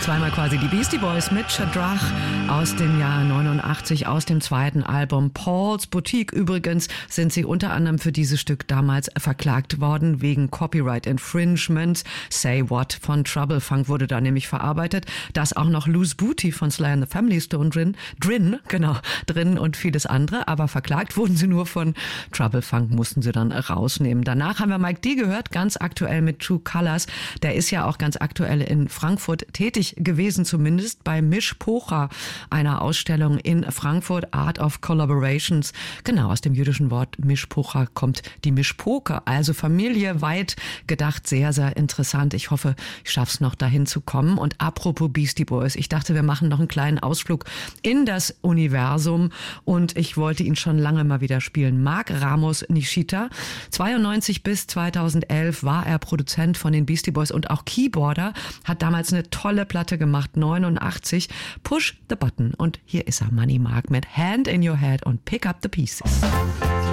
Zweimal quasi die Beastie Boys mit Shadrach aus dem Jahr 89, aus dem zweiten Album Paul's Boutique. Übrigens sind sie unter anderem für dieses Stück damals verklagt worden wegen Copyright Infringement. Say What von Trouble Funk wurde da nämlich verarbeitet. Das auch noch Loose Booty von Sly and the Family Stone drin und vieles andere. Aber verklagt wurden sie nur von Trouble Funk, mussten sie dann rausnehmen. Danach haben wir Mike D gehört, ganz aktuell mit True Colors. Der ist ja auch ganz aktuell in Frankfurt tätig gewesen, zumindest bei Mishpocha, einer Ausstellung in Frankfurt, Art of Collaborations. Genau, aus dem jüdischen Wort Mishpocha kommt die Mishpoke, also Familie, weit gedacht, sehr, sehr interessant. Ich hoffe, ich schaff's noch dahin zu kommen. Und apropos Beastie Boys, ich dachte, wir machen noch einen kleinen Ausflug in das Universum und ich wollte ihn schon lange mal wieder spielen. Mark Ramos Nishita, 92 bis 2011 war er Produzent von den Beastie Boys und auch Keyboarder, hat damals eine tolle Platte gemacht, 89, Push the Button. Und hier ist er, Money Mark mit Hand in Your Head und Pick Up the Pieces.